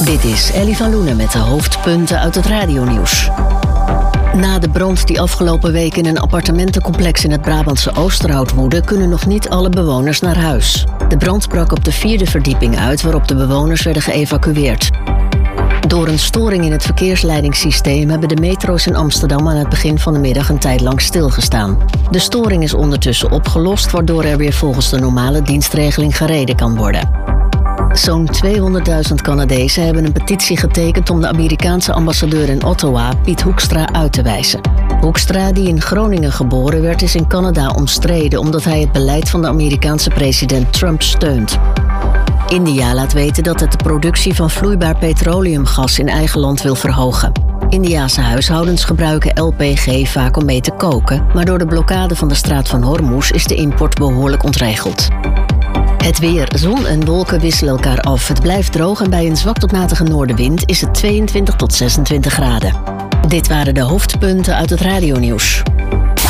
Dit is Ellie van Loenen met de hoofdpunten uit het radionieuws. Na de brand die afgelopen week in een appartementencomplex in het Brabantse Oosterhout woedde, kunnen nog niet alle bewoners naar huis. De brand brak op de 4e verdieping uit, waarop de bewoners werden geëvacueerd. Door een storing in het verkeersleidingssysteem hebben de metro's in Amsterdam aan het begin van de middag een tijd lang stilgestaan. De storing is ondertussen opgelost, waardoor er weer volgens de normale dienstregeling gereden kan worden. Zo'n 200.000 Canadezen hebben een petitie getekend om de Amerikaanse ambassadeur in Ottawa, Piet Hoekstra, uit te wijzen. Hoekstra, die in Groningen geboren werd, is in Canada omstreden omdat hij het beleid van de Amerikaanse president Trump steunt. India laat weten dat het de productie van vloeibaar petroleumgas in eigen land wil verhogen. Indiase huishoudens gebruiken LPG vaak om mee te koken, maar door de blokkade van de straat van Hormuz is de import behoorlijk ontregeld. Het weer. Zon en wolken wisselen elkaar af. Het blijft droog en bij een zwak tot matige noordenwind is het 22 tot 26 graden. Dit waren de hoofdpunten uit het radionieuws.